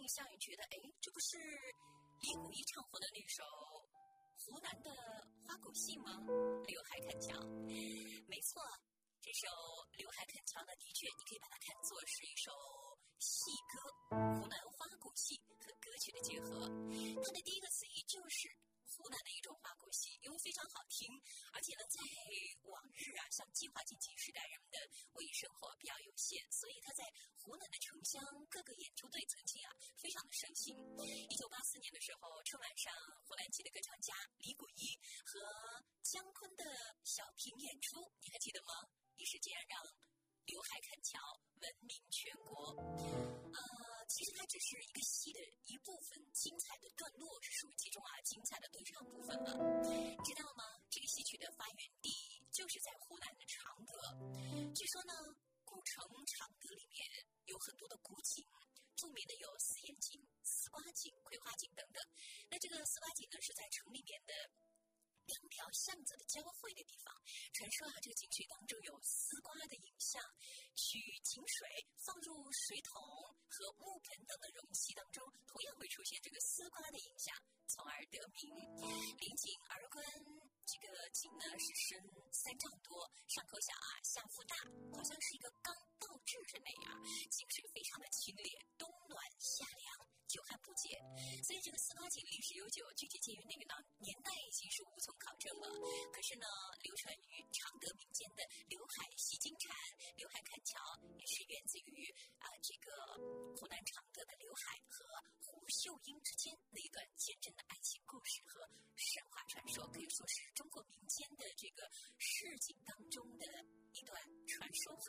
像也觉得，哎，这不是李谷一唱火的那首湖南的花鼓戏吗？刘海看桥，没错，这首刘海看桥呢，的确你可以把它看作是一首戏歌，湖南花鼓戏和歌曲的结合。它的第一个词义就是湖南的一种花鼓戏，因为非常好听，而且呢，在往日啊，像计划经济时代，人们的物质生活比较有限，所以他在湖南的城乡各个演出队曾经啊非常的盛行。1984年的时候，春晚上湖南籍的歌唱家李谷一和姜昆的小品演出，你还记得吗？一时间让刘海看桥闻名全国。其实它只是一个戏的一部分，精彩的段落是属于其中啊精彩的对唱部分了。你知道吗？这个戏曲的发源地就是在湖南的常德。据说呢，古城常德里面有很多的古景，著名的有四眼井、丝瓜井、葵花井等等。那这个丝瓜井呢，是在城里面的两条巷子的交汇的地方。传说啊，这个井水当中有丝瓜的影像，取井水放入水桶和木盆等的容器当中，同样会出现这个丝瓜的影像，从而得名。临井而观，这个井呢是深3丈多，上口小啊，下腹大，好像是一个缸倒置着那样，井水非常的清冽，冬暖夏凉，久旱不竭。所以这个丝瓜井历史悠久，具体介于哪个年代已经是无从考证了。可是呢，流传于常德民间的刘海戏金蝉、刘海看桥，也是源自于这个湖南常德的刘海和胡秀英之间的一段见证的爱情故事和神话传说，可以说是中国民间的这个市井当中的一段传说和